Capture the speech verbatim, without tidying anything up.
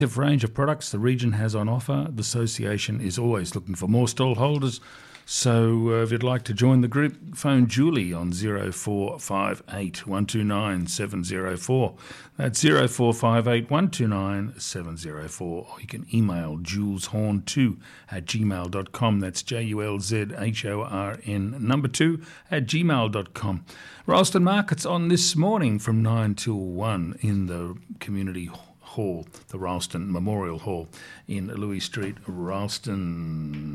range of products the region has on offer. The association is always looking for more stall holders. So uh, if you'd like to join the group, phone Julie on zero four five eight, one two nine, seven zero four. That's zero four five eight, one two nine, seven zero four. Or you can email juleshorn two at gmail dot com. That's J U L Z H O R N number two at gmail dot com. Ralston Market's on this morning from nine till one in the community hall, the Ralston Memorial Hall in Louis Street, Ralston.